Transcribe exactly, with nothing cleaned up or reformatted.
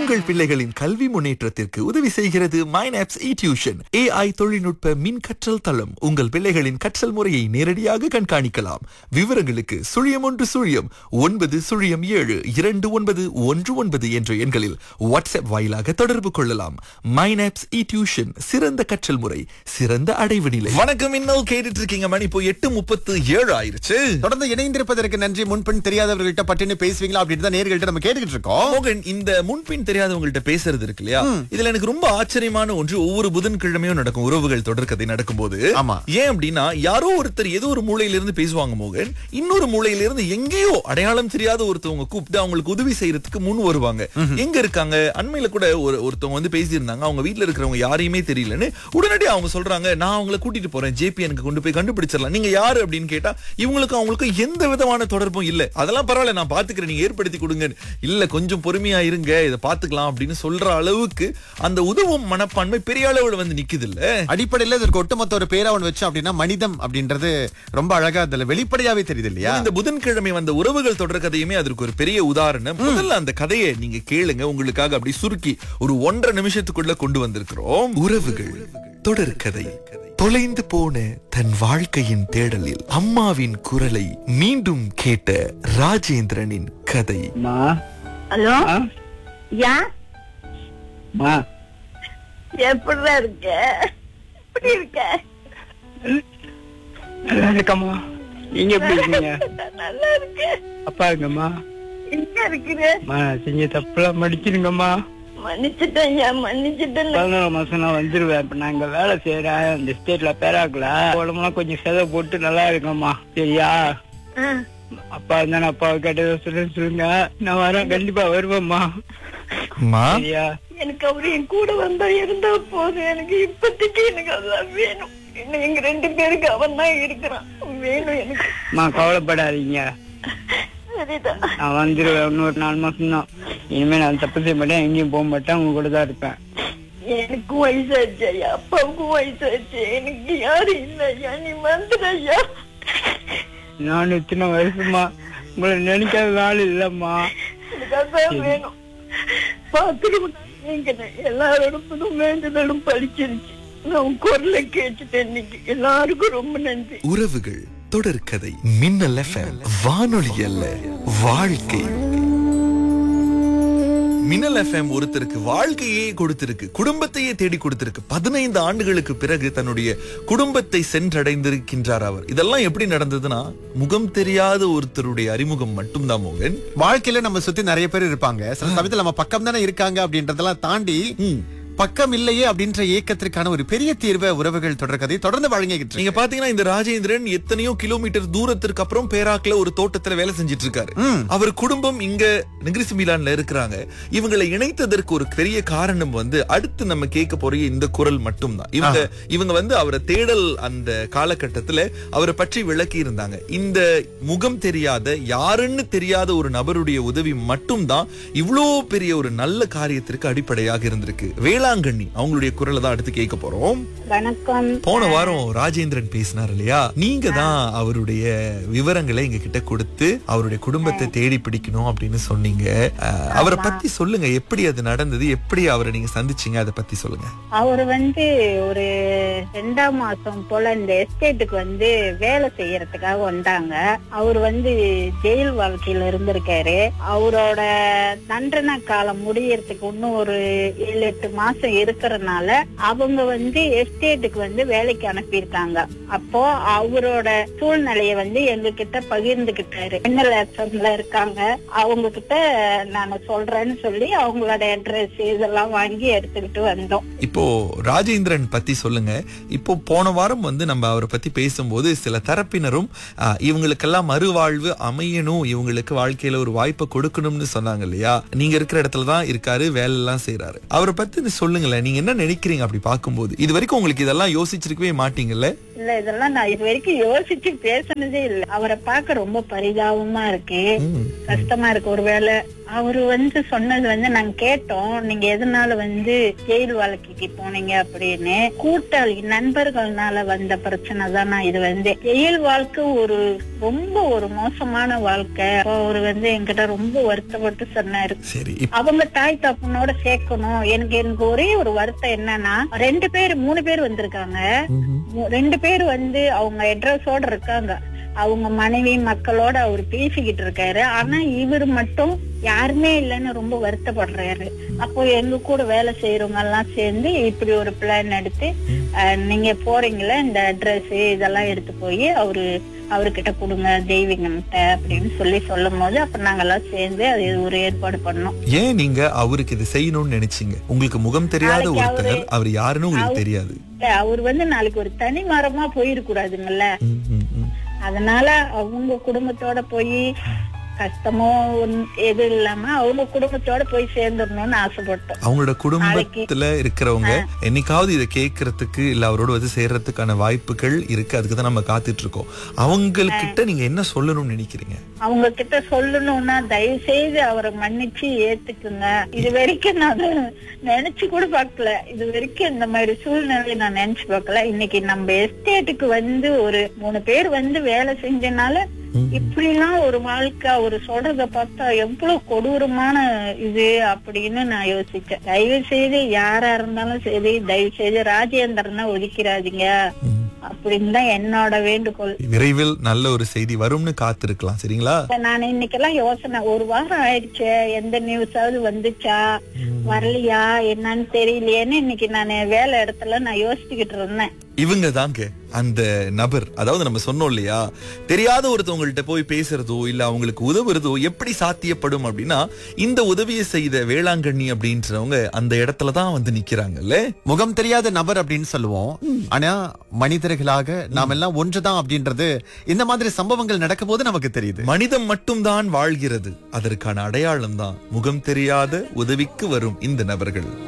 உங்கள் பிள்ளைகளின் கல்வி முன்னேற்றத்திற்கு உதவி செய்கிறது மைனாப்ஸ் இ டியூஷன். ஏஐ தொழில்நுட்ப மின் கற்றல் தளம். உங்கள் பிள்ளைகளின் கற்றல் முறையை நேரடியாக கண்காணிக்கலாம். விவரங்களுக்கு சுழியம் ஒன்று சுழியம் ஒன்பது சுழியம் ஏழு இரண்டு ஒன்பது ஒன்று ஒன்பது என்ற எண்களில் வாட்ஸ்அப் வாயிலாக தொடர்பு கொள்ளலாம். மைனாப்ஸ் இ டியூஷன், சிறந்த கற்றல் முறை, சிறந்த அடைவு நிலை. வணக்கம், இன்னும் கேட்டுட்டு இருக்கீங்க. மணி இப்போ எட்டு முப்பத்து ஏழு ஆயிருச்சு. தொடர்ந்து இணைந்திருப்பதற்கு நன்றி. முன்பின் தெரியாதவர்கள்ட்ட பட்டுன்னு பேசுவீங்களா அப்படின்னு தான் நேர்கள்ட்ட நம்ம கேட்டுக்கிட்டு இருக்கோம். மோகன், இந்த முன்பின் தெரியாதவங்கள்ட்ட பேசுறது இருக்கு இல்லையா, இதுல எனக்கு ரொம்ப ஆச்சரியமான ஒன்று ஒவ்வொரு புதன்கிழமையும் நடக்கும். உறவுகள் தொடர்கதை நடக்கும்போது ஏன் அப்படின்னா, யாரோ ஒருத்தர் ஏதோ ஒரு மூலையில இருந்து பேசுவாங்க மோகன், இன்னொரு மூலையில இருந்து எங்கேயோ அடையாளம் தெரியாத ஒருத்தவங்க கூப்பிட்டு அவங்களுக்கு உதவி செய்யறதுக்கு முன் வருவாங்க. எங்க இருக்காங்க? அண்மையில கூட ஒரு ஒருத்தவங்க வந்து பேசியிருந்தாங்க. அவங்க வீட்டுல இருக்கிறவங்க யாரையுமே தெரியலன்னு உடனடியாக அவங்க சொல்றாங்க, நான் அவங்களை கூட்டிட்டு போறேன், ஜேபி எனக்கு கொண்டு போய் கண்டுபிடிச்சிடலாம். நீங்க யாரு அப்படின்னு கேட்டா, இவங்களுக்கு அவங்களுக்கு எந்த விதமான தொடர்பும் இல்ல. அதெல்லாம் பரவாயில்ல, நான் பாத்துக்கிறேன், நீங்க ஏற்படுத்தி கொடுங்க. இல்ல, கொஞ்சம் பொறுமையா இருங்க, இதை பாத்துக்கலாம் அப்படின்னு சொல்ற அளவுக்கு அந்த உதவும் மனப்பான்மை பெரிய அளவுல வந்து நிக்குது இல்ல. அடிப்படையில இதற்கு ஒட்டுமொத்த ஒரு பேரா ஒன்று வச்சோம் அப்படின்னா மனிதம் அப்படின்றது ரொம்ப அழகா அதுல வெளிப்படையாவே தெரியுது இல்லையா? இந்த புதன்கிழமை வந்த உறவுகள் தொடர் கதையுமே அதற்கு ஒரு பெரிய உதாரணம். முதல்ல அந்த கதையை நீங்க கேளுங்க, உங்களுக்காக அப்படி சுருக்கி ஒரு ஒன்றரை நிமிஷத்துக்குள்ள கொண்டு வந்திருக்கிறோம். உறவுகள் தொடர் கதை. தொலைந்து போன தன் வாழ்க்கையின் தேடலில் அம்மாவின் குரலை மீண்டும் கேட்ட ராஜேந்திரனின் கதை. ஹலோ, யா எப்படி இருக்க? எப்படி இருக்க? நல்லா இருக்கம்மா. நீங்க எப்படி இருக்கீங்க? நல்லா இருக்க. அப்பா இருக்கம்மா. எங்க இருக்கிற? செஞ்ச தப்புலாம் மன்னிச்சிருங்கம்மா. மன்னிச்சுட்டேன், மன்னிச்சுட்டேன். பதினோரு மாசம் நான் வந்துருவேன். இப்ப நான் இங்க வேலை செய்யறேன் இந்த ஸ்டேட்ல பேராக்கல. உடம்புலாம் கொஞ்சம் செதை போட்டு நல்லா இருக்கம்மா, சரியா? அப்பா இருந்தா அப்பாவை கேட்டதை சொல்லுன்னு சொல்லுங்க. நான் வரேன், கண்டிப்பா வருவேம்மா, சரியா? எனக்கு அவரு என் கூட வந்தா இருந்தா போதும். எனக்கு இப்பத்திக்கு எனக்கு அதான் வேணும். இன்னும் எங்க ரெண்டு பேருக்கு அவன் தான் இருக்கிறான், வேணும் எனக்கு. அம்மா கவலைப்படாதீங்க, நான் வந்துருவேன். இன்னொரு நாலு மாசம் தான். இனிமே நான் தப்பு செய்ய மாட்டேன், எங்கேயும் போக மாட்டேன், உங்க கூட தான் இருப்பேன். எனக்கும் வயசாச்சு ஐயா, அப்பாவுக்கும் வயசாச்சு, எனக்கு யாரும் இல்ல ஐயா. நீ வந்துடு ஐயா. நான் இத்தனை வருஷமா உங்களை நினைக்காத நாள் இல்லம்மா. எனக்கு அதான் வேணும். பாத்துருவேன், எல்லாரோட வேண்டுதலும் பழிச்சிருச்சு. நான் குரலை கேட்டுட்டேன் இன்னைக்கு. எல்லாருக்கும் ரொம்ப நன்றி. உறவுகள் தொடர்கதை. மின்னல் எஃப்எம், வானொலி அல்ல வாழ்க்கை. மின்னல் எஃப்எம் ஒருத்தருக்கு வாழ்க்கையே கொடுத்திருக்கு, குடும்பத்தையே தேடி கொடுத்திருக்கு. பதினைந்து ஆண்டுகளுக்கு பிறகு தன்னுடைய குடும்பத்தை சென்றடைந்திருக்கின்றார் அவர். இதெல்லாம் எப்படி நடந்ததுன்னா, முகம் தெரியாத ஒருத்தருடைய அறிமுகம் மட்டும்தான் மோகன். வாழ்க்கையில நம்ம சுத்தி நிறைய பேர் இருப்பாங்க. சில சமயத்துல நம்ம பக்கம் தானே இருக்காங்க அப்படின்றதெல்லாம் தாண்டி பக்கம் இல்லையே அப்படின்ற ஏக்கத்திற்கான ஒரு பெரிய தீர்வை உறவுகள் தொடர் கதை தொடர்ந்து வழங்கிட்டு. நீங்க பாத்தீங்கன்னா, இந்த ராஜேந்திரன் எத்தனையோ கிலோமீட்டர் தூரத்திற்கு அப்புறம் பேராக்ல ஒரு தோட்டத்துல வேலை செஞ்சிட்டு இருக்காரு. அவர் குடும்பம் இங்க நெகிரிசு மிலான்ல இருக்கிறாங்க. இவங்களை இணைத்ததற்கு ஒரு பெரிய காரணம் வந்து அடுத்து நம்ம கேட்க போற இந்த குரல் மட்டும்தான். இவங்க இவங்க வந்து அவரை தேடல் அந்த காலகட்டத்துல அவரை பற்றி விளக்கி இருந்தாங்க. இந்த முகம் தெரியாத, யாருன்னு தெரியாத ஒரு நபருடைய உதவி மட்டும்தான் இவ்வளோ பெரிய ஒரு நல்ல காரியத்திற்கு அடிப்படையாக இருந்திருக்கு. வேளாங்கண்ணி அவங்களுடைய குரலை தான் அடுத்து கேட்க போறோம். வணக்கம். போன வாரம் ராஜேந்திரன் பேசினார் இல்லையா, நீங்க தான் அவருடைய விவரங்களை எங்க கிட்ட கொடுத்து அவருடைய குடும்பத்தை தேடி பிடிக்கணும் அப்படின்னு சொன்னீங்க. அவரை பத்தி சொல்லுங்க, எப்படி அது நடந்தது, எப்படி அவரை நீங்க சந்திச்சீங்க, அதை பத்தி சொல்லுங்க. அவரு வந்து ஒரு ரெண்டாம் மாசம் போல இந்த எஸ்டேட்டுக்கு வந்து வேலை செய்யறதுக்காக வந்தாங்க. அவர் வந்து ஜெயில் வாழ்க்கையில இருந்திருக்காரு. அவரோட தண்டனை காலம் முடியறதுக்கு இன்னும் ஒரு ஏழு எட்டு மாசம் இருக்கிறதுனால அவங்க வந்து எஸ்டேட்டுக்கு வந்து வேலைக்கு அனுப்பியிருக்காங்க. அப்போ அவரோட சூழ்நிலைய வந்து எங்க கிட்ட பகிர்ந்துகிட்டாரு. மின்னல் இருக்காங்க, அவங்க கிட்ட நான் சொல்றேன்னு சொல்லி அவங்களோட அட்ரஸ் இதெல்லாம் வாங்கி எடுத்துக்கிட்டு வந்தோம். இப்போ ராஜேந்திரன் பத்தி சொல்லுங்க. இப்போ போன வாரம் வந்து நம்ம அவரை பத்தி பேசும்போது சில தரப்பினரும் இவங்களுக்கெல்லாம் மறுவாழ்வு அமையணும், இவங்களுக்கு வாழ்க்கையில ஒரு வாய்ப்பை கொடுக்கணும்னு சொன்னாங்க இல்லையா. நீங்க இருக்கிற இடத்துலதான் இருக்காரு, வேலை எல்லாம் செய்யறாரு. அவரை பத்தி சொல்லுங்களேன், நீங்க என்ன நினைக்கிறீங்க அப்படி பார்க்கும்போது? இது வரைக்கும் உங்களுக்கு இதெல்லாம் யோசிச்சிருக்கவே மாட்டீங்கல்ல? இல்ல, இதெல்லாம் நான் இது வரைக்கும் யோசிச்சு பேசினதே இல்ல. அவரை பார்க்க ரொம்ப பரிதாபமா இருக்கு, கஷ்டமா இருக்கு. ஒருவேளை இல்ல. அவரு வந்து சொன்னது வந்து நாங்க கேட்டோம், நீங்க எதனால வந்து ஜெயில் வாழ்க்கைக்கு போனீங்க அப்படின்னு. கூட்டாளி நண்பர்கள்னால வந்த பிரச்சனை தானா இது. வந்து ஜெயில் வாழ்க்கை ஒரு ரொம்ப ஒரு மோசமான வாழ்க்கை. அவரு வந்து என்கிட்ட ரொம்ப வருத்தப்பட்டு சொன்னாரு. சரி, அவங்க தாய் தப்புனோட சேர்க்கணும். எனக்கு எனக்கு ஒரே ஒரு வருத்தம் என்னன்னா, ரெண்டு பேர் மூணு பேர் வந்திருக்காங்க. ரெண்டு பேர் வந்து அவங்க அட்ரஸோட இருக்காங்க. அவங்க மனைவி மக்களோட அவரு பேசிக்கிட்டு இருக்காரு. ஆனா இவரு மட்டும் யாருமே இல்லைன்னு ரொம்ப வருத்தப்படுறாரு. அப்போ எங்க கூட வேலை செய்யறவங்க எல்லாம் சேர்ந்து இப்படி ஒரு பிளான் எடுத்து, நீங்க போறீங்களா இந்த அட்ரஸ் இதெல்லாம் எடுத்து போய் அவரு அவர்கிட்ட கொடுங்க தெய்வீகம்ட்ட அப்படின்னு சொல்லி சொல்லும் போது அப்ப நாங்க எல்லாம் சேர்ந்து அது ஒரு ஏற்பாடு பண்ணோம். ஏன் நீங்க அவருக்கு இது செய்யணும்னு நினைச்சீங்க? உங்களுக்கு முகம் தெரியாத ஒருத்தர், அவர் யாருன்னு உங்களுக்கு தெரியாது. அவர் வந்து நாளைக்கு ஒரு தனி மரமா போயிருக்கூடாதுங்கல்ல. அதனால அவங்க குடும்பத்தோட போய் கஷ்டமோ எது இல்லாம அவங்க குடும்பத்தோட போய் சேர்ந்துடணும்னு ஆசைப்பட்டோம். அவங்களோட குடும்பத்துல இருக்கிறவங்க என்னைக்காவது இதை கேட்கறதுக்கு இல்ல அவரோட வந்து சேர்றதுக்கான வாய்ப்புகள் இருக்கு. அதுக்கு தான் நம்ம காத்துட்டு இருக்கோம். அவங்ககிட்ட நீங்க என்ன சொல்லணும்னு நினைக்கிறீங்க? அவங்க கிட்ட சொல்லணும்னா தயவு செய்து அவரை மன்னிச்சு ஏத்துக்குங்க. இது வரைக்கும் நான் நினைச்சு கூட பாக்கல. இது வரைக்கும் இந்த மாதிரி சூழ்நிலை நான் நினைச்சு பாக்கல. இன்னைக்கு நம்ம எஸ்டேட்டுக்கு வந்து ஒரு மூணு பேர் வந்து வேலை செஞ்சனால இப்படி எல்லாம் ஒரு வாழ்க்கை ஒரு சொல்றத பார்த்தா எவ்வளவு கொடூரமான இது அப்படின்னு நான் யோசிச்சேன். தயவு செய்து யாரா இருந்தாலும் சரி, தயவு செய்து ராஜேந்திரனை ஒதுக்கிறாதீங்க அப்படின்னு தான் என்னோட வேண்டுகோள். விரைவில் நல்ல ஒரு செய்தி வரும்னு காத்திருக்கலாம். சரிங்களா? நான் இன்னைக்கெல்லாம் யோசனை, ஒரு வாரம் ஆயிடுச்சு, எந்த நியூஸாவது வந்துச்சா வரலையா என்னன்னு தெரியலையேன்னு இன்னைக்கு நான் வேலை இடத்துல நான் யோசிச்சுக்கிட்டு இருந்தேன். இவங்க தாங்க அந்த நபர். அதாவது நம்ம சொன்னோம் இல்லையா, தெரியாத ஒருத்தவங்கள்ட்ட போய் பேசுறதோ இல்ல அவங்களுக்கு உதவுறதோ எப்படி சாத்தியப்படும் அப்படின்னா, இந்த உதவியை செய்த வேளாங்கண்ணி அப்படின்றவங்க அந்த இடத்துலதான் வந்து நிக்கிறாங்கல்ல. முகம் தெரியாத நபர் அப்படின்னு சொல்லுவோம், ஆனா மனிதர்களாக நாம் எல்லாம் ஒன்றுதான் அப்படின்றது இந்த மாதிரி சம்பவங்கள் நடக்கும் போது நமக்கு தெரியுது. மனிதம் மட்டும்தான் வாழ்கிறது, அதற்கான அடையாளம் தான் முகம் தெரியாத உதவிக்கு வரும் இந்த நபர்கள்.